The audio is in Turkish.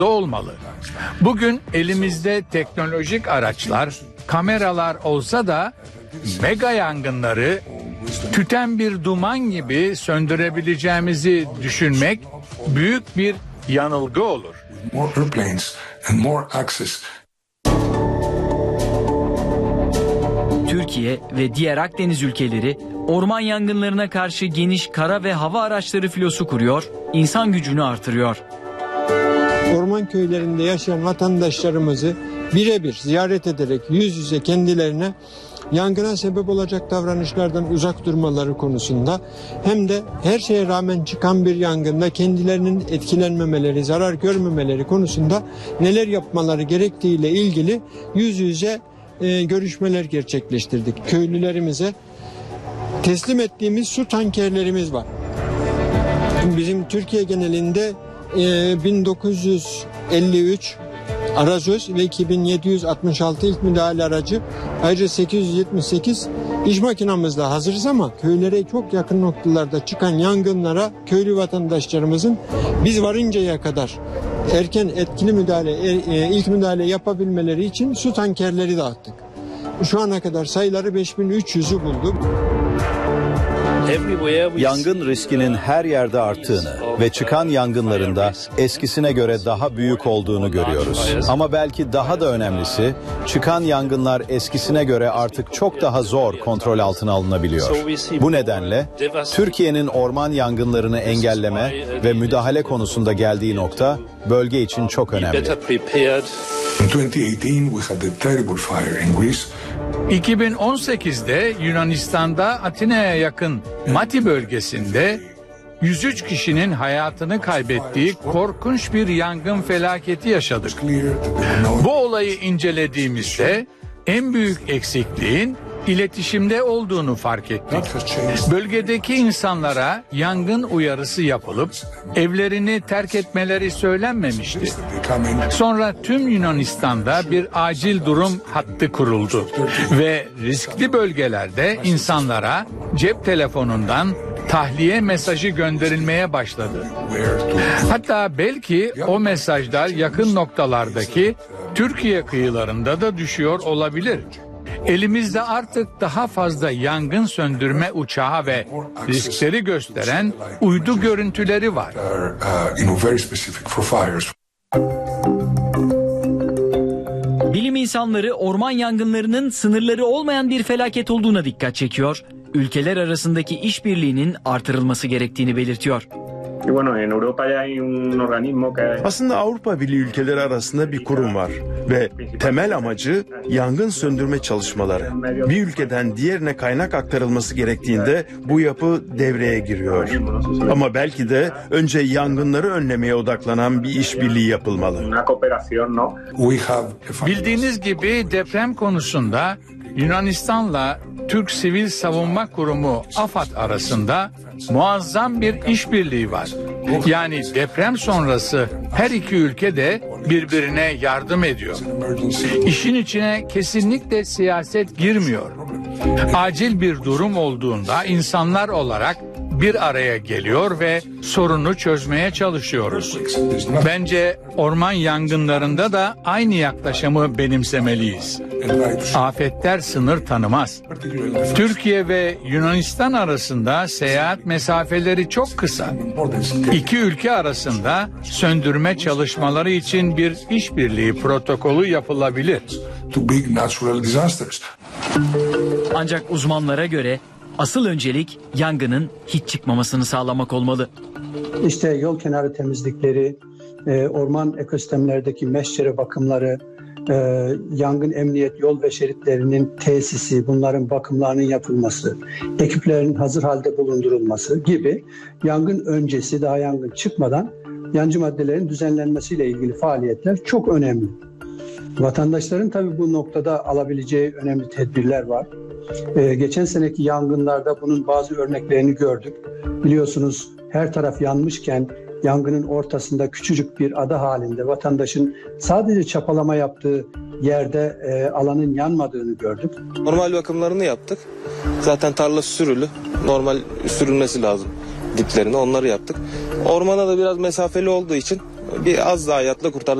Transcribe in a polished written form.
olmalı. Bugün elimizde teknolojik araçlar, kameralar olsa da mega yangınları tüten bir duman gibi söndürebileceğimizi düşünmek büyük bir yanılgı olur. Türkiye ve diğer Akdeniz ülkeleri orman yangınlarına karşı geniş kara ve hava araçları filosu kuruyor, insan gücünü artırıyor. Orman köylerinde yaşayan vatandaşlarımızı birebir ziyaret ederek yüz yüze kendilerine yangına sebep olacak davranışlardan uzak durmaları konusunda hem de her şeye rağmen çıkan bir yangında kendilerinin etkilenmemeleri, zarar görmemeleri konusunda neler yapmaları gerektiğiyle ilgili yüz yüze görüşmeler gerçekleştirdik. Köylülerimize teslim ettiğimiz su tankerlerimiz var. Bizim Türkiye genelinde 1953 arazöz ve 2766 ilk müdahale aracı, ayrıca 878 iş makinamızla hazırız ama köylere çok yakın noktalarda çıkan yangınlara köylü vatandaşlarımızın biz varıncaya kadar erken etkili müdahale, ilk müdahale yapabilmeleri için su tankerleri dağıttık. Şu ana kadar sayıları 5300'ü buldu. Yangın riskinin her yerde arttığını ve çıkan yangınların da eskisine göre daha büyük olduğunu görüyoruz. Ama belki daha da önemlisi, çıkan yangınlar eskisine göre artık çok daha zor kontrol altına alınabiliyor. Bu nedenle Türkiye'nin orman yangınlarını engelleme ve müdahale konusunda geldiği nokta bölge için çok önemli. 2018'de Yunanistan'da Atina'ya yakın Mati bölgesinde 103 kişinin hayatını kaybettiği korkunç bir yangın felaketi yaşadık. Bu olayı incelediğimizde en büyük eksikliğin iletişimde olduğunu fark ettik. Bölgedeki insanlara yangın uyarısı yapılıp evlerini terk etmeleri söylenmemişti. Sonra tüm Yunanistan'da bir acil durum hattı kuruldu ve riskli bölgelerde insanlara cep telefonundan tahliye mesajı gönderilmeye başladı. Hatta belki o mesajlar yakın noktalardaki Türkiye kıyılarında da düşüyor olabilir. Elimizde artık daha fazla yangın söndürme uçağı ve riskleri gösteren uydu görüntüleri var. Bilim insanları orman yangınlarının sınırları olmayan bir felaket olduğuna dikkat çekiyor, ülkeler arasındaki işbirliğinin artırılması gerektiğini belirtiyor. Aslında Avrupa Birliği ülkeleri arasında bir kurum var ve temel amacı yangın söndürme çalışmaları. Bir ülkeden diğerine kaynak aktarılması gerektiğinde bu yapı devreye giriyor. Ama belki de önce yangınları önlemeye odaklanan bir işbirliği yapılmalı. Bildiğiniz gibi deprem konusunda Yunanistan'la Türk Sivil Savunma Kurumu AFAD arasında muazzam bir işbirliği var. Yani deprem sonrası her iki ülke de birbirine yardım ediyor. İşin içine kesinlikle siyaset girmiyor. Acil bir durum olduğunda insanlar olarak bir araya geliyor ve sorunu çözmeye çalışıyoruz. Bence orman yangınlarında da aynı yaklaşımı benimsemeliyiz. Afetler sınır tanımaz. Türkiye ve Yunanistan arasında seyahat mesafeleri çok kısa. İki ülke arasında söndürme çalışmaları için bir işbirliği protokolü yapılabilir. Ancak uzmanlara göre asıl öncelik yangının hiç çıkmamasını sağlamak olmalı. İşte yol kenarı temizlikleri, orman ekosistemlerdeki meşcere bakımları, yangın emniyet yol ve şeritlerinin tesisi, bunların bakımlarının yapılması, ekiplerin hazır halde bulundurulması gibi yangın öncesi, daha yangın çıkmadan yancı maddelerin düzenlenmesiyle ilgili faaliyetler çok önemli. Vatandaşların tabii bu noktada alabileceği önemli tedbirler var. Geçen seneki yangınlarda bunun bazı örneklerini gördük. Biliyorsunuz her taraf yanmışken yangının ortasında küçücük bir ada halinde vatandaşın sadece çapalama yaptığı yerde alanın yanmadığını gördük. Normal bakımlarını yaptık. Zaten tarla sürülü. Normal sürülmesi lazım diplerine. Onları yaptık. Ormana da biraz mesafeli olduğu için bir az daha hayatla kurtardık.